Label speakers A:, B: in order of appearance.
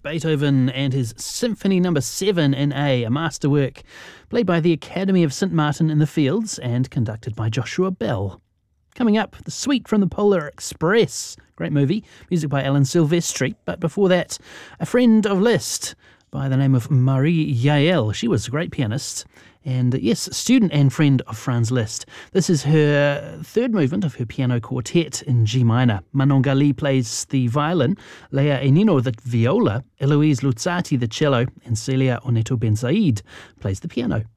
A: Beethoven and his Symphony No. 7 in A masterwork, played by the Academy of St Martin in the Fields and conducted by Joshua Bell. Coming up, The Suite from the Polar Express. Great movie, music by Alan Silvestri. But before that, a friend of Liszt by the name of Marie Yael. She was a great pianist. And yes, student and friend of Franz Liszt. This is her third movement of her piano quartet in G minor. Manon Gali plays the violin, Leia Enino the viola, Eloise Luzzati the cello, and Celia Oneto Ben Said plays the piano.